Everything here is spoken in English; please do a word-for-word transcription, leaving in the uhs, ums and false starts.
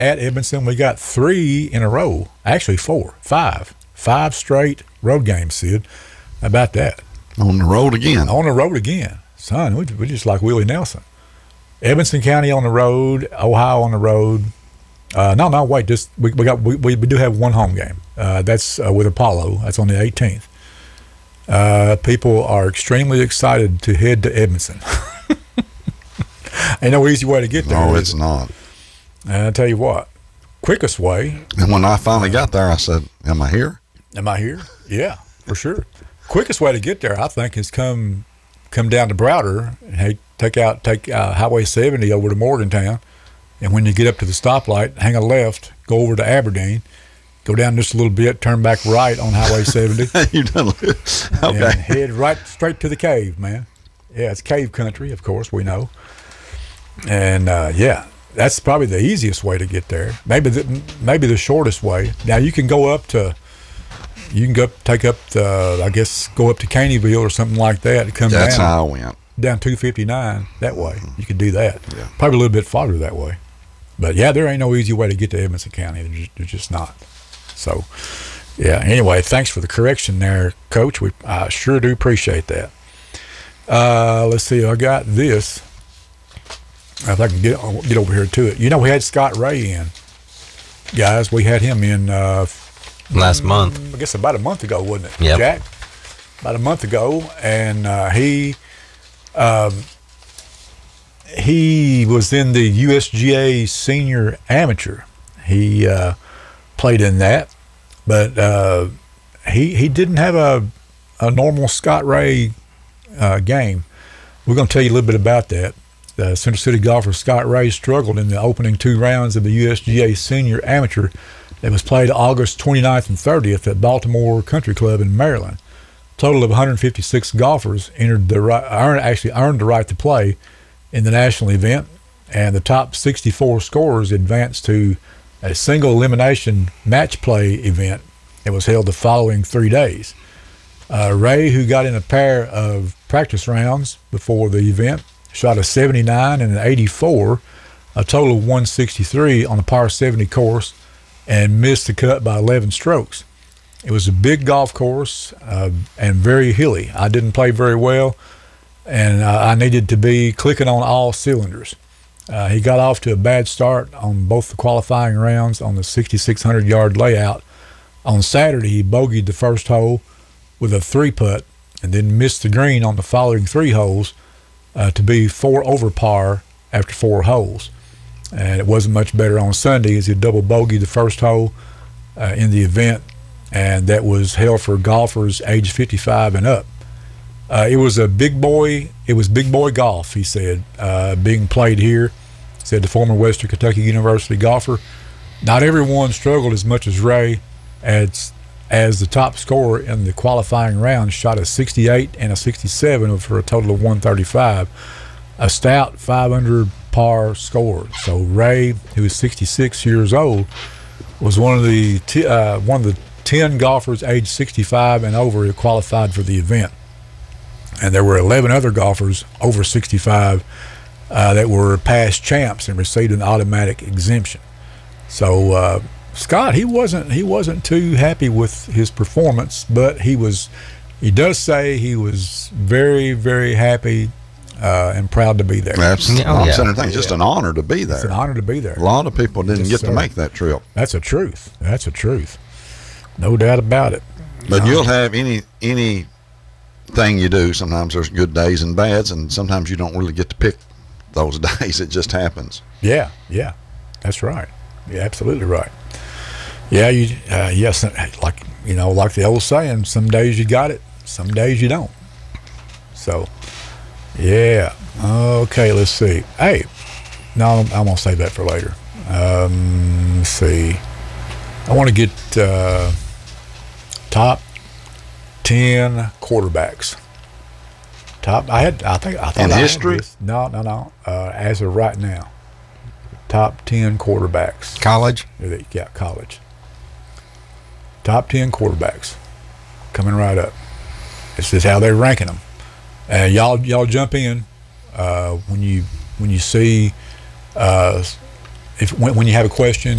at Edmonson. We got three in a row, actually four, five, five straight road games, Sid. How about that? On the road again. On the road again. Son, we, we just like Willie Nelson. Edmonson County on the road, Ohio on the road. Uh, no, no, wait. Just we, we got we, we do have one home game. Uh, that's uh, with Apollo. That's on the eighteenth. Uh, people are extremely excited to head to Edmonton. Ain't no easy way to get there. No, it's not. And I tell you what, quickest way. And when I finally got there, I said, "Am I here? Am I here? Yeah, for sure. Quickest way to get there, I think, is come come down to Browder and hey, take out take uh, Highway seventy over to Morgantown, and when you get up to the stoplight, hang a left, go over to Aberdeen, go down just a little bit, turn back right on Highway seventy. You done okay? And head right straight to the cave, man. Yeah, it's cave country, of course, we know. And uh, yeah, that's probably the easiest way to get there. Maybe the maybe the shortest way. Now you can go up to. You can go take up, the, I guess, go up to Caneyville or something like that to come That's down. how I went. Down two fifty-nine that way. You could do that. Yeah. Probably a little bit farther that way. But, yeah, there ain't no easy way to get to Edmonson County. There's just, there's just not. So, yeah, anyway, thanks for the correction there, Coach. We I sure do appreciate that. Uh, let's see. I got this. If I can get, get over here to it. You know, we had Scott Ray in. Guys, we had him in uh, – last month. I guess about a month ago, wasn't it, yep. Jack? About a month ago, and uh, he um, he was in the U S G A Senior Amateur. He uh, played in that, but uh, he he didn't have a a normal Scott Ray uh, game. We're going to tell you a little bit about that. The Central City golfer Scott Ray struggled in the opening two rounds of the U S G A Senior Amateur. It was played August twenty-ninth and thirtieth at Baltimore Country Club in Maryland. A total of one hundred fifty-six golfers entered the right, earned, actually earned the right to play in the national event, and the top sixty-four scorers advanced to a single elimination match play event. It was held the following three days. Uh, Ray, who got in a pair of practice rounds before the event, shot a seventy-nine and an eighty-four, a total of one sixty-three on the par seventy course, and missed the cut by eleven strokes. It was a big golf course uh, and very hilly. I didn't play very well, and uh, I needed to be clicking on all cylinders. Uh, he got off to a bad start on both the qualifying rounds on the sixty-six hundred yard layout. On Saturday, he bogeyed the first hole with a three-putt and then missed the green on the following three holes uh, to be four over par after four holes. And it wasn't much better on Sunday as he double bogeyed the first hole uh, in the event, and that was held for golfers age fifty-five and up. Uh, it was a big boy, it was big boy golf, he said, uh, being played here, said the former Western Kentucky University golfer. Not everyone struggled as much as Ray, as, as the top scorer in the qualifying round shot a sixty-eight and a sixty-seven for a total of one thirty-five. A stout five under par score. So Ray, who is sixty-six years old, was one of the t- uh, one of the ten golfers aged sixty-five and over who qualified for the event. And there were eleven other golfers over sixty-five uh, that were past champs and received an automatic exemption. So uh, Scott, he wasn't he wasn't too happy with his performance, but he was. He does say he was very very happy. Uh, and proud to be there. That's oh, I'm yeah. saying it's just an honor to be there. It's an honor to be there. A lot of people didn't Yes, get sir. to make that trip. That's a truth. That's a truth. No doubt about it. But No. you'll have any any thing you do. Sometimes there's good days and bads, and sometimes you don't really get to pick those days. It just happens. Yeah, yeah, that's right. Yeah, absolutely right. Yeah, you. Uh, yes, like you know, like the old saying: some days you got it, some days you don't. So. Yeah. Okay, let's see. Hey, no, I'm, I'm going to save that for later. Um, let's see. I want to get uh, top ten quarterbacks. Top, I had, I think, I thought In I had history? this. No, no, no. Uh, as of right now, top ten quarterbacks. College? Yeah, college. Top ten quarterbacks coming right up. This is how they're ranking them. And y'all, y'all jump in uh, when you when you see uh, if when, when you have a question